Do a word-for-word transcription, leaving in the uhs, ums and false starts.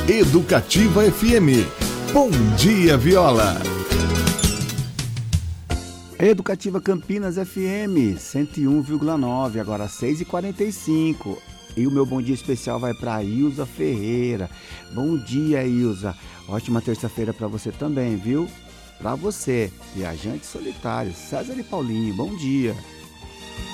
Educativa F M. Bom dia, Viola. Educativa Campinas F M cento e um vírgula nove, agora seis e quarenta e cinco. E o meu bom dia especial vai para a Ilza Ferreira. Bom dia, Ilza. Ótima terça-feira para você também, viu? Para você, viajante solitário, César e Paulinho, bom dia.